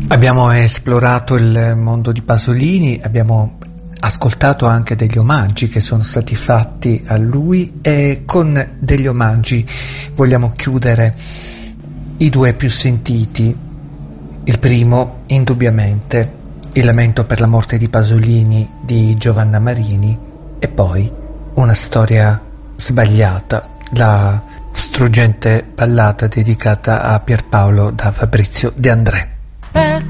Abbiamo esplorato il mondo di Pasolini, abbiamo ascoltato anche degli omaggi che sono stati fatti a lui, e con degli omaggi vogliamo chiudere i due più sentiti. Il primo, indubbiamente, il lamento per la morte di Pasolini di Giovanna Marini, e poi una storia sbagliata, la struggente ballata dedicata a Pierpaolo da Fabrizio De André.